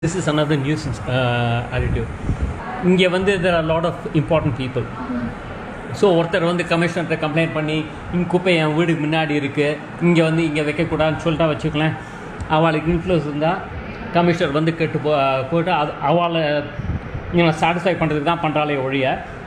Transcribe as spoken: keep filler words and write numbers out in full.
This is another nuisance uh, additive. இங்கே வந்து there are a lot of important people. So ஒருத்தர் வந்து கமிஷனர்கிட்ட complaint பண்ணி இங்கே குப்பை என் வீடுக்கு முன்னாடி இருக்குது, இங்கே வந்து இங்கே வைக்கக்கூடாதுன்னு சொல்லிட்டா வச்சுக்கலாம். அவளுக்கு இன்ஃப்ளூயன்ஸ் இருந்தால் கமிஷனர் வந்து கெட்டு போ போய்ட்டு அது அவளை இவங்களை சாட்டிஸ்ஃபை பண்ணுறதுக்கு தான் பண்ணுறாளே ஒழிய